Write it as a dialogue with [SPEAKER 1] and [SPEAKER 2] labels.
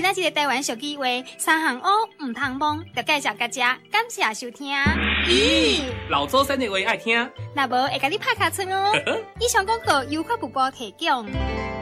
[SPEAKER 1] 仔日的台湾小机会，三行乌唔通懵，就介绍大家，感谢收听。
[SPEAKER 2] 咦，老祖先的话爱听，
[SPEAKER 1] 那无会甲你拍卡村哦。以上广告由发布部提供。